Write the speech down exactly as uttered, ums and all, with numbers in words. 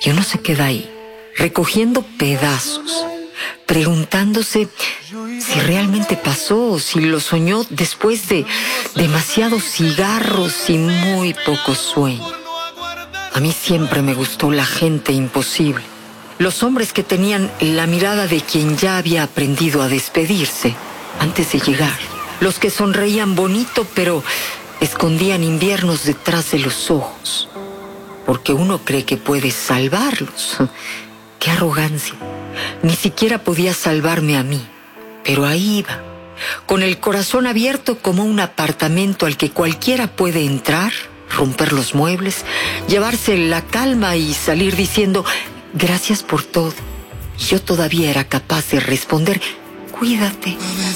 Y uno se queda ahí, recogiendo pedazos, preguntándose si realmente pasó o si lo soñó después de demasiados cigarros y muy poco sueño. A mí siempre me gustó la gente imposible, los hombres que tenían la mirada de quien ya había aprendido a despedirse antes de llegar, los que sonreían bonito pero escondían inviernos detrás de los ojos, porque uno cree que puede salvarlos. ¡Qué arrogancia! Ni siquiera podía salvarme a mí, pero ahí iba, con el corazón abierto como un apartamento al que cualquiera puede entrar, romper los muebles, llevarse la calma y salir diciendo gracias por todo. Y yo todavía era capaz de responder, cuídate.